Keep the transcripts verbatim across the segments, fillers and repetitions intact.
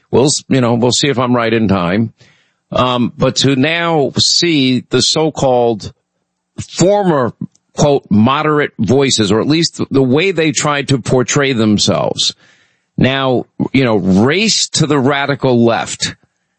We'll, you know, we'll see if I'm right in time. Um, but to now see the so-called former, quote, moderate voices, or at least the way they tried to portray themselves, now, you know, race to the radical left.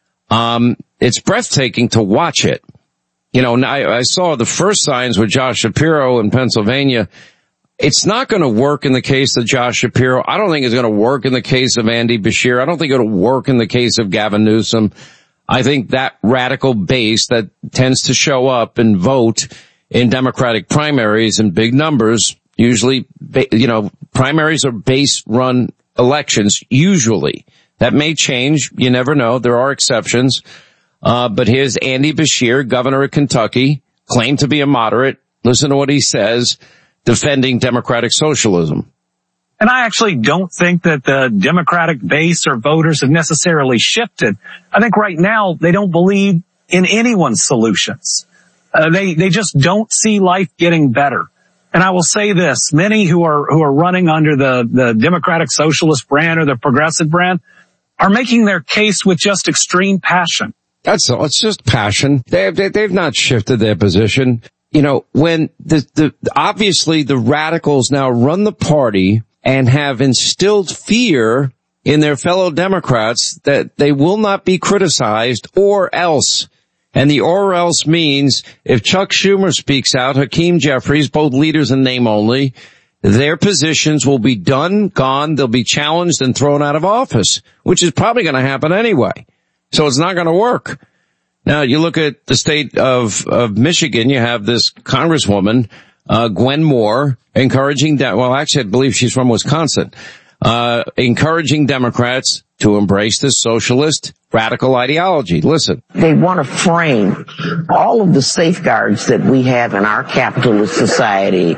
Um, it's breathtaking to watch it. You know, I, I saw the first signs with Josh Shapiro in Pennsylvania. It's not going to work in the case of Josh Shapiro. I don't think it's going to work in the case of Andy Beshear. I don't think it'll work in the case of Gavin Newsom. I think that radical base that tends to show up and vote in Democratic primaries in big numbers, usually, you know, primaries are base-run elections, usually. That may change. You never know. There are exceptions. Uh, but here's Andy Beshear, governor of Kentucky, claimed to be a moderate. Listen to what he says, defending democratic socialism. And I actually don't think that the Democratic base or voters have necessarily shifted. I think right now they don't believe in anyone's solutions. Uh, they, they just don't see life getting better. And I will say this, many who are, who are running under the, the Democratic Socialist brand or the Progressive brand are making their case with just extreme passion. That's all. It's just passion. They, they, they've not shifted their position. You know, when the, the, obviously the radicals now run the party and have instilled fear in their fellow Democrats that they will not be criticized or else. And the or else means if Chuck Schumer speaks out, Hakeem Jeffries, both leaders in name only, their positions will be done, gone, they'll be challenged and thrown out of office, which is probably going to happen anyway. So it's not going to work. Now, you look at the state of, of Michigan, you have this congresswoman, uh, Gwen Moore, encouraging, de- well, actually, I believe she's from Wisconsin, uh, encouraging Democrats to embrace this socialist radical ideology. Listen. They want to frame all of the safeguards that we have in our capitalist society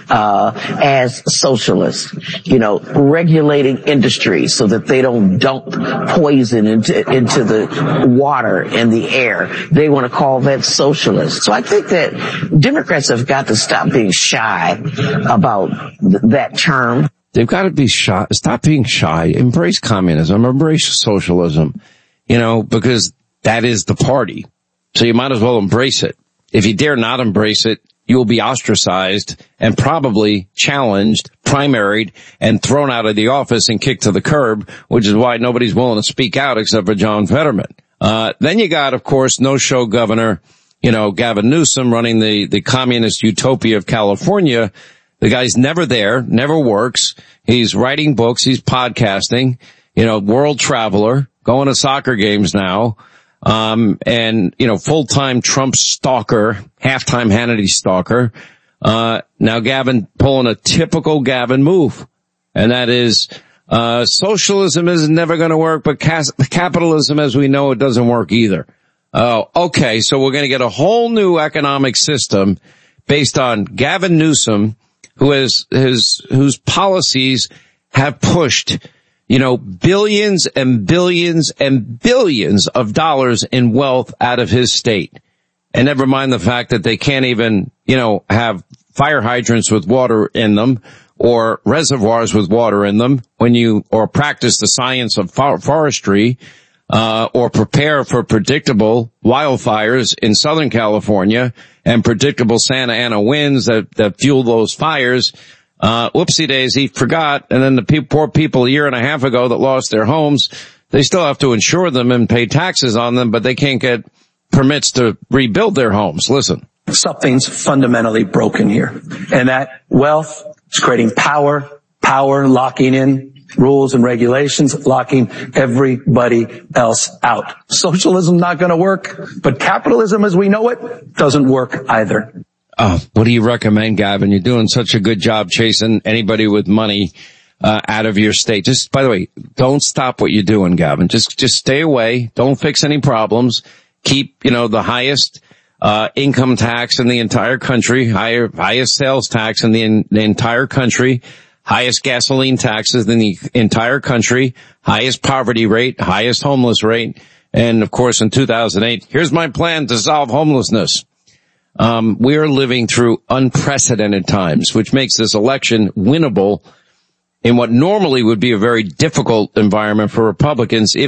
uh as socialist. You know, regulating industry so that they don't dump poison into into the water and the air. They want to call that socialist. So I think that Democrats have got to stop being shy about th- that term. They've got to be shy. Stop being shy. Embrace communism. Embrace socialism. You know, because that is the party. So you might as well embrace it. If you dare not embrace it, you will be ostracized and probably challenged, primaried, and thrown out of the office and kicked to the curb, which is why nobody's willing to speak out except for John Fetterman. Uh, then you got, of course, no-show governor, you know, Gavin Newsom running the, the communist utopia of California. The guy's never there, never works. He's writing books, he's podcasting, you know, world traveler, going to soccer games now, um, and, you know, full-time Trump stalker, half-time Hannity stalker. Uh, now Gavin pulling a typical Gavin move, and that is, uh, socialism is never going to work, but cas- capitalism as we know it doesn't work either. Oh, okay, so we're going to get a whole new economic system based on Gavin Newsom, who has, his, whose policies have pushed, you know, billions and billions and billions of dollars in wealth out of his state. And never mind the fact that they can't even, you know, have fire hydrants with water in them or reservoirs with water in them when you, or practice the science of for- forestry, uh, or prepare for predictable wildfires in Southern California and predictable Santa Ana winds that, that fuel those fires. Uh, whoopsie days, he forgot, and then the pe- poor people a year and a half ago that lost their homes, they still have to insure them and pay taxes on them, but they can't get permits to rebuild their homes. Listen. Something's fundamentally broken here, and that wealth is creating power, power locking in rules and regulations, locking everybody else out. Socialism's not going to work, but capitalism as we know it doesn't work either. Oh, what do you recommend, Gavin? You're doing such a good job chasing anybody with money uh out of your state. Just, by the way, don't stop what you're doing, Gavin. Just, just stay away. Don't fix any problems. Keep, you know, the highest uh income tax in the entire country, higher, highest sales tax in the, in the entire country, highest gasoline taxes in the entire country, highest poverty rate, highest homeless rate. And of course, in two thousand eight, here's my plan to solve homelessness. Um, we are living through unprecedented times, which makes this election winnable in what normally would be a very difficult environment for Republicans if